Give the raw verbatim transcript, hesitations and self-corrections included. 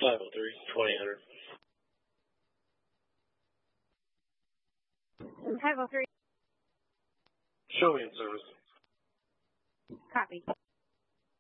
five oh three, twenty hundred. five oh three. Show me in service. Copy.